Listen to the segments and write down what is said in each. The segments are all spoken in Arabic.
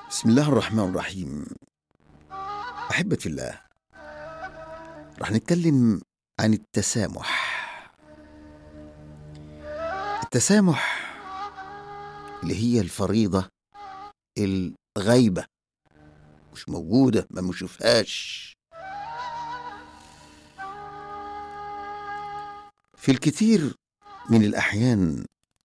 بسم الله الرحمن الرحيم. أحبة في الله، رح نتكلم عن التسامح. التسامح اللي هي الفريضة الغايبة، مش موجودة، ما بنشوفهاش. في الكثير من الأحيان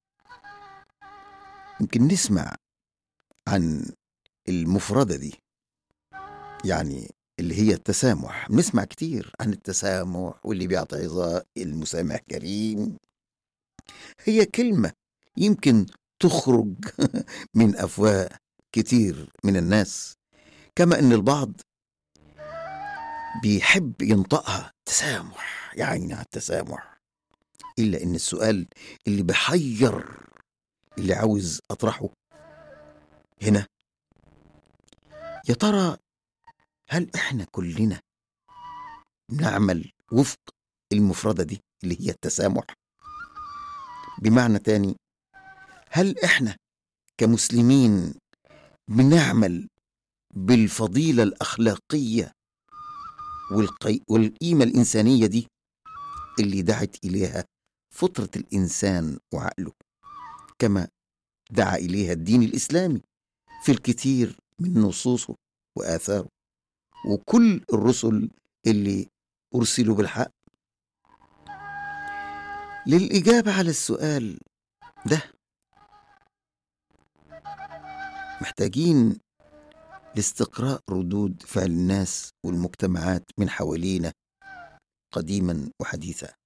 يمكن نسمع عن المفردة دي، يعني اللي هي التسامح. بنسمع كتير عن التسامح واللي بيعطي عظة المسامح كريم. هي كلمة يمكن تخرج من أفواه كتير من الناس، كما أن البعض بيحب ينطقها تسامح، يا عيني على التسامح. إلا أن السؤال اللي بحير اللي عاوز أطرحه هنا، يا ترى هل إحنا كلنا نعمل وفق المفردة دي اللي هي التسامح؟ بمعنى تاني، هل إحنا كمسلمين بنعمل بالفضيلة الأخلاقية والقيمة الإنسانية دي اللي دعت إليها فطرة الإنسان وعقله، كما دعا إليها الدين الإسلامي في الكثير من نصوصه وآثاره، وكل الرسل اللي أرسلوا بالحق؟ للإجابة على السؤال ده محتاجين لاستقراء ردود فعل الناس والمجتمعات من حوالينا قديما وحديثا.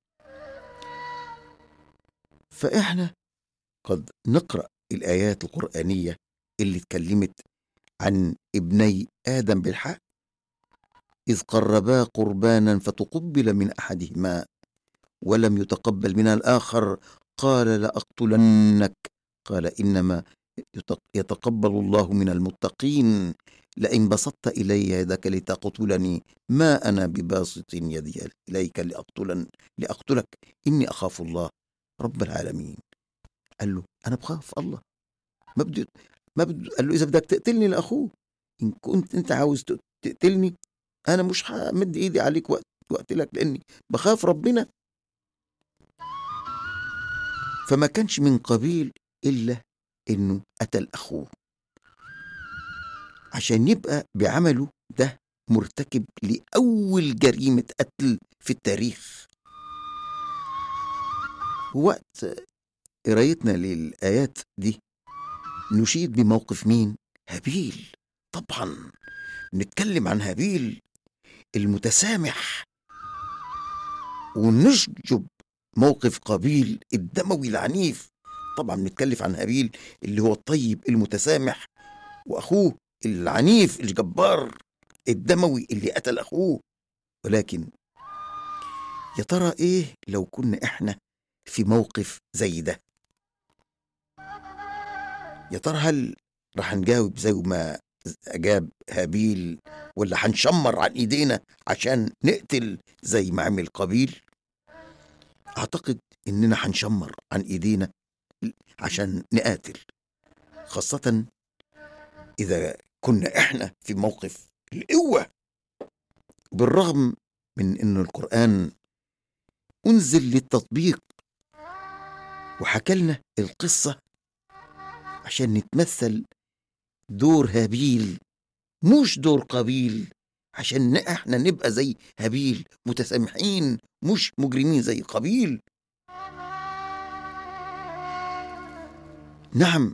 فإحنا قد نقرأ الآيات القرآنية اللي اتكلمت عن ابني آدم بالحق، إذ قربا قربانا فتقبل من أحدهما ولم يتقبل من الآخر قال لأقتلنك قال إنما يتقبل الله من المتقين لئن بسطت إلي يدك لتقتلني ما أنا بباسط يدي إليك لأقتلك إني أخاف الله رب العالمين. قال له أنا بخاف الله، قال له إذا بدك تقتلني لأخوه، إن كنت أنت عاوز تقتلني أنا مش همد إيدي عليك وقتلك، لأني بخاف ربنا. فما كانش من قبيل إلا إنه قتل أخوه عشان يبقى بعمله ده مرتكب لأول جريمة قتل في التاريخ. وقت قرايتنا للآيات دي نشيد بموقف مين؟ هابيل. طبعا نتكلم عن هابيل المتسامح، ونشجب موقف قابيل الدموي العنيف. طبعا نتكلم عن هابيل اللي هو الطيب المتسامح، وأخوه العنيف الجبار الدموي اللي قتل أخوه. ولكن يا ترى إيه لو كنا إحنا في موقف زي ده؟ يا ترى هل رح نجاوب زي ما أجاب هابيل، ولا هنشمر عن إيدينا عشان نقتل زي ما عمل قابيل؟ أعتقد إننا هنشمر عن إيدينا عشان نقاتل، خاصة إذا كنا إحنا في موقف القوة. بالرغم من إن القرآن أنزل للتطبيق وحكى لنا القصة عشان نتمثل دور هابيل مش دور قابيل، عشان احنا نبقى زي هابيل متسامحين مش مجرمين زي قابيل. نعم،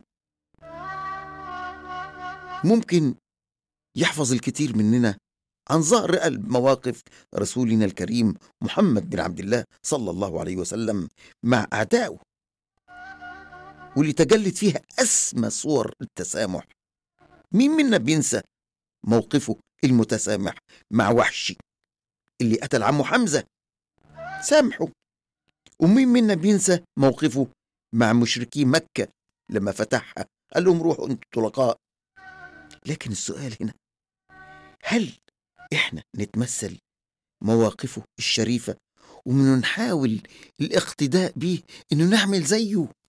ممكن يحفظ الكثير مننا عن ظهر قلب مواقف رسولنا الكريم محمد بن عبد الله صلى الله عليه وسلم مع أعدائه، واللي تجلت فيها أسمى صور التسامح. مين منا بينسى موقفه المتسامح مع وحشي اللي قتل عمه حمزة؟ سامحه. ومين منا بينسى موقفه مع مشركي مكة لما فتحها قال لهم روحوا انتوا طلقاء؟ لكن السؤال هنا، هل احنا نتمثل مواقفه الشريفة ونحاول الاقتداء به انه نعمل زيه